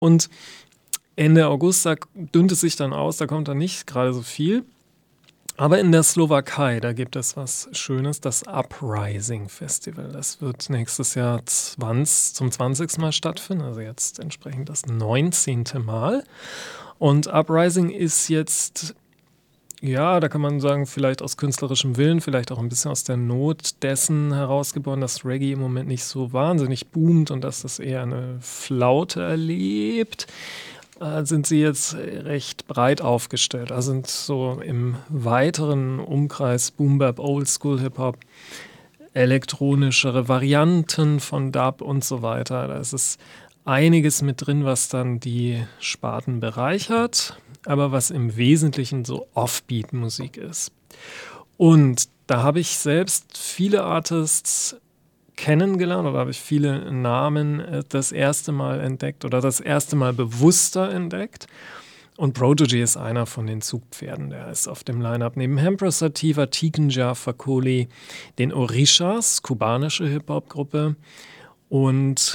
Und Ende August, da dünnt es sich dann aus, da kommt dann nicht gerade so viel. Aber in der Slowakei, da gibt es was Schönes, das Uprising Festival. Das wird nächstes Jahr zum 20. Mal stattfinden, also jetzt entsprechend das 19. Mal. Und Uprising ist jetzt, ja, da kann man sagen, vielleicht aus künstlerischem Willen, vielleicht auch ein bisschen aus der Not dessen herausgeboren, dass Reggae im Moment nicht so wahnsinnig boomt und dass das eher eine Flaute erlebt. Sind sie jetzt recht breit aufgestellt. Also sind so im weiteren Umkreis Boom-Bap, Oldschool Hip-Hop, elektronischere Varianten von Dub und so weiter. Da ist einiges mit drin, was dann die Sparten bereichert, aber was im Wesentlichen so Offbeat-Musik ist. Und da habe ich selbst viele Artists kennengelernt oder habe ich viele Namen das erste Mal entdeckt oder das erste Mal bewusster entdeckt. Und Prodigy ist einer von den Zugpferden. Der ist auf dem Line-Up neben Empress Sativa, Tikenja, Fakoli, den Orishas, kubanische Hip-Hop-Gruppe. Und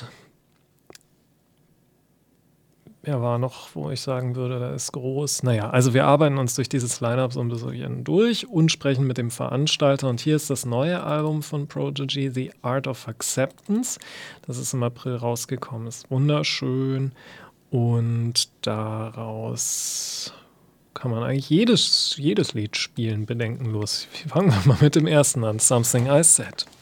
wer war noch, wo ich sagen würde, da ist groß. Naja, also wir arbeiten uns durch dieses Line-Up so ein bisschen durch und sprechen mit dem Veranstalter. Und hier ist das neue Album von Prodigy, The Art of Acceptance. Das ist im April rausgekommen, ist wunderschön. Und daraus kann man eigentlich jedes Lied spielen, bedenkenlos. Fangen wir mal mit dem ersten an, Something I Said.